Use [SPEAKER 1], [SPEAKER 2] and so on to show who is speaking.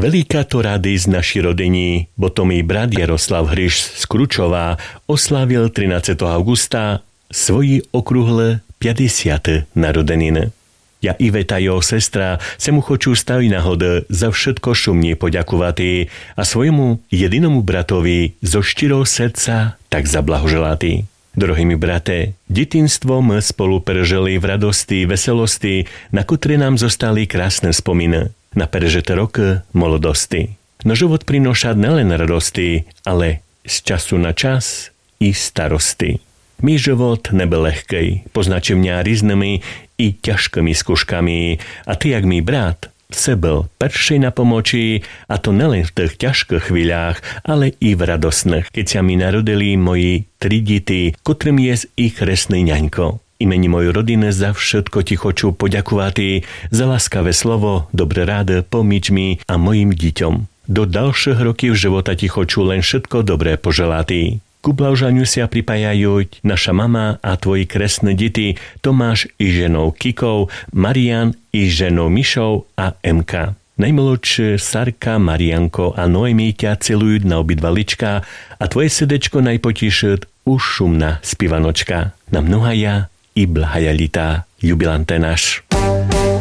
[SPEAKER 1] Veľká to radosť naši rodení, bo to mi brat Jaroslav Hryš z Kručova oslávil 13. augusta svoji okrúhle 50. narodeniny. Ja Iveta, jeho sestra, sa mu chcú staviť náhod za všetko šumne poďakovať a svojmu jedinomu bratovi zo štyroho srdca tak zablahoželať. Drohými brate, detinstvo my spolu prežili v radosti, veselosti, na ktoré nám zostali krásne spomíny na prežité roky mladosti. No život prináša nelen radosti, ale z času na čas i starosti. Mý život nebyl lehkej, poznačil mňa rýznymi i ťažkými skúškami a ty, jak mý brat, se byl peršej na pomoči a to nelen v tých ťažkých chvíľach, ale i v radostných, keď sa mi narodili moji 3 deti, ktorým je ich kresný ňaňko. Imení mojej rodiny za všetko ti chcú poďakovať za láskavé slovo, dobré rád, pomíč mi a mojim deťom. Do ďalších rokov života ti chcú len všetko dobré poželať. Ku blahoželaniu sa pripájajú naša mama a tvoji kresné deti Tomáš i ženou Kikou, Marian i ženou Mišou a Emka. Najmladšie Sarka, Marianko a Noemi ťa celujú na obidva lička a tvoje srdečko najpotíšit už šumná spívanočka. Na mnohaja i blahaja litá, jubilante náš.